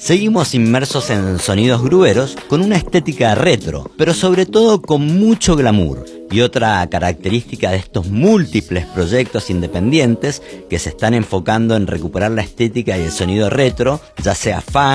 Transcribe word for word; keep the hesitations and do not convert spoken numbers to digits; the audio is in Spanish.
Seguimos inmersos en sonidos grueros con una estética retro, pero sobre todo con mucho glamour. Y otra característica de estos múltiples proyectos independientes que se están enfocando en recuperar la estética y el sonido retro, ya sea funk,